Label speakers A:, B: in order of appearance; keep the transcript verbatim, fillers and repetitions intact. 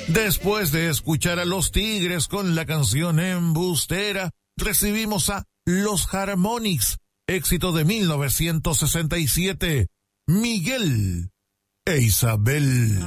A: Después de escuchar a Los Tigres con la canción Embustera, recibimos a Los Harmonics, éxito de mil novecientos sesenta y siete, Miguel e Isabel.